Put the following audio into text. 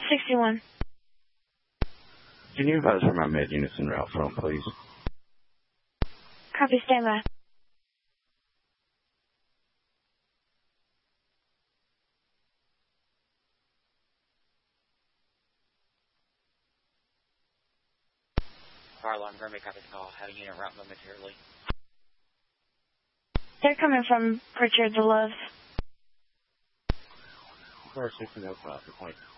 61. Can you advise where my med unit's en route from, please? Copy, stand by. Fire alarm, Grimby, copy the call. Have a unit route momentarily. They're coming from Pritchard, the Loves. Car 605, point.